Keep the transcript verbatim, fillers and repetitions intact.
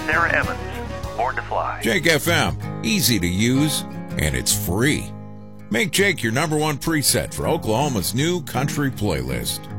Sarah Evans, Born to Fly. Jake F M, easy to use, and it's free. Make Jake your number one preset for Oklahoma's new country playlist.